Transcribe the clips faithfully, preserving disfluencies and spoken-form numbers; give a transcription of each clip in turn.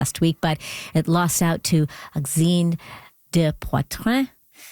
last week, but it lost out to Auxine de Poitrain.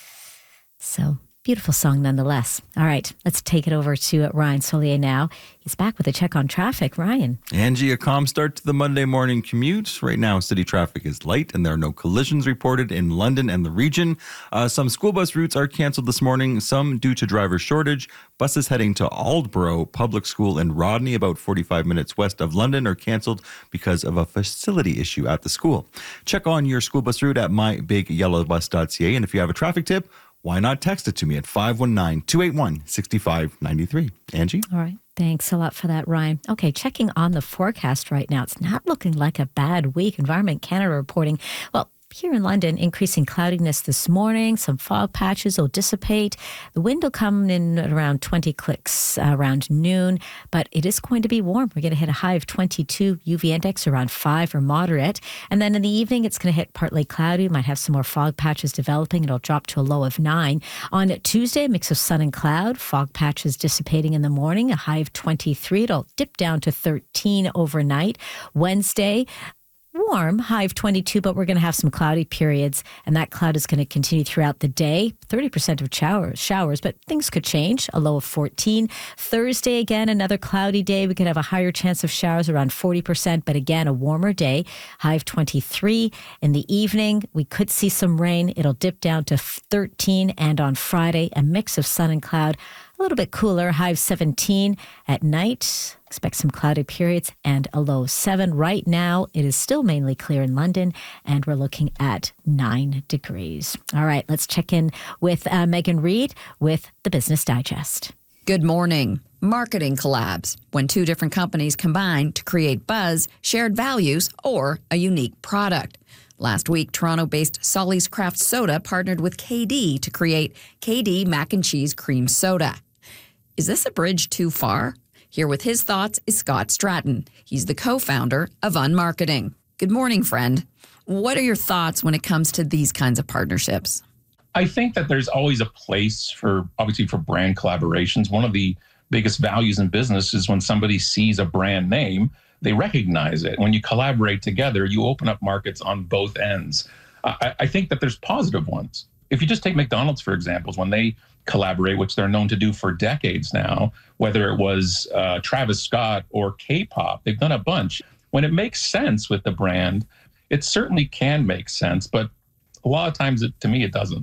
So, beautiful song nonetheless. All right, let's take it over to Ryan Solier now. He's back with a check on traffic. Ryan. Angie, a calm start to the Monday morning commute. Right now, city traffic is light and there are no collisions reported in London and the region. Uh, some school bus routes are canceled this morning, some due to driver shortage. Buses heading to Aldborough Public School in Rodney, about forty-five minutes west of London, are canceled because of a facility issue at the school. Check on your school bus route at my big yellow bus dot c a. And if you have a traffic tip, why not text it to me at five one nine, two eight one, six five nine three. Angie? All right. Thanks a lot for that, Ryan. Okay, checking on the forecast right now. It's not looking like a bad week. Environment Canada reporting, well, here in London, increasing cloudiness this morning. Some fog patches will dissipate. The wind will come in at around twenty clicks uh, around noon, but it is going to be warm. We're going to hit a high of twenty-two, U V index around five or moderate. And then in the evening, it's going to hit partly cloudy. Might have some more fog patches developing. It'll drop to a low of nine. On Tuesday, a mix of sun and cloud. Fog patches dissipating in the morning, a high of twenty-three. It'll dip down to thirteen overnight. Wednesday, warm, high of twenty-two, but we're going to have some cloudy periods, and that cloud is going to continue throughout the day. thirty percent of showers, showers, but things could change. A low of fourteen. Thursday, again, another cloudy day. We could have a higher chance of showers, around forty percent, but again, a warmer day. High of twenty-three. In the evening, we could see some rain. It'll dip down to thirteen, and on Friday, a mix of sun and cloud. A little bit cooler, high of seventeen. At night, expect some cloudy periods and a low of seven. Right now, it is still mainly clear in London, and we're looking at nine degrees. All right, let's check in with uh, Megan Reid with the Business Digest. Good morning. Marketing collabs, when two different companies combine to create buzz, shared values, or a unique product. Last week, Toronto-based Solly's Craft Soda partnered with K D to create K D Mac and Cheese Cream Soda. Is this a bridge too far? Here with his thoughts is Scott Stratton. He's the co-founder of Unmarketing. Good morning, friend. What are your thoughts when it comes to these kinds of partnerships? I think that there's always a place for, obviously, for brand collaborations. One of the biggest values in business is when somebody sees a brand name, they recognize it. When you collaborate together, you open up markets on both ends. I, I think that there's positive ones. If you just take McDonald's, for example, when they collaborate, which they're known to do for decades now, whether it was uh, Travis Scott or K-pop, they've done a bunch. When it makes sense with the brand, it certainly can make sense, but a lot of times, it, to me, it doesn't.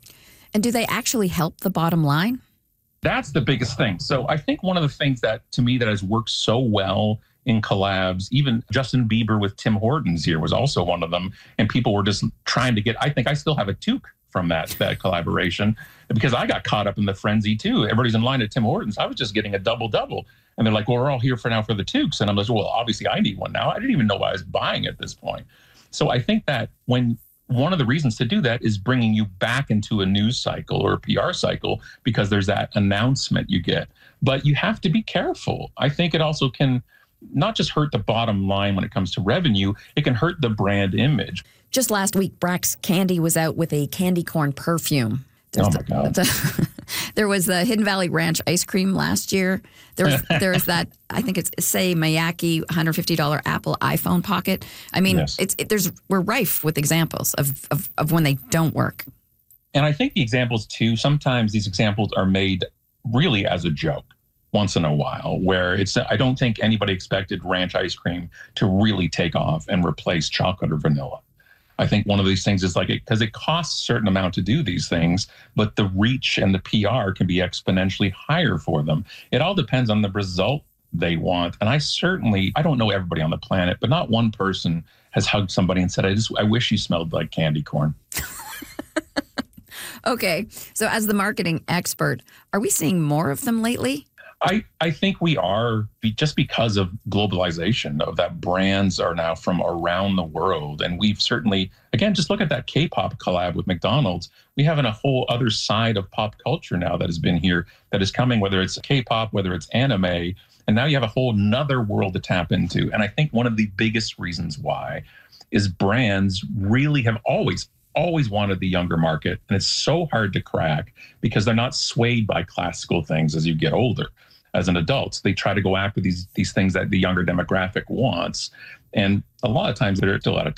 And do they actually help the bottom line? That's the biggest thing. So I think one of the things that, to me, that has worked so well in collabs, even Justin Bieber with Tim Hortons here was also one of them. And people were just trying to get, I think I still have a toque from that, that collaboration because I got caught up in the frenzy too. Everybody's in line at Tim Hortons. I was just getting a double double. And they're like, well, we're all here for now for the toques. And I'm like, well, obviously I need one now. I didn't even know I was buying at this point. So I think that when one of the reasons to do that is bringing you back into a news cycle or a P R cycle because there's that announcement you get. But you have to be careful. I think it also can not just hurt the bottom line when it comes to revenue, it can hurt the brand image. Just last week, Brax Candy was out with a candy corn perfume. There's oh, my God. The, there was the Hidden Valley Ranch ice cream last year. There was there was that, I think it's, say, Miyake one hundred fifty dollars Apple iPhone Pocket. I mean, yes. it's it, there's we're rife with examples of, of, of when they don't work. And I think the examples, too, sometimes these examples are made really as a joke once in a while, where it's, I don't think anybody expected ranch ice cream to really take off and replace chocolate or vanilla. I think one of these things is like, because it, it costs a certain amount to do these things, but the reach and the P R can be exponentially higher for them. It all depends on the result they want. And I certainly, I don't know everybody on the planet, but not one person has hugged somebody and said, I just, I wish you smelled like candy corn. Okay. So as the marketing expert, are we seeing more of them lately? I, I think we are, just because of globalization, of that brands are now from around the world. And we've certainly, again, just look at that K-pop collab with McDonald's. We have a whole other side of pop culture now that has been here, that is coming, whether it's K-pop, whether it's anime. And now you have a whole nother world to tap into. And I think one of the biggest reasons why is brands really have always always wanted the younger market. And it's so hard to crack because they're not swayed by classical things as you get older. As an adult, they try to go after these these things that the younger demographic wants. And a lot of times they're still out of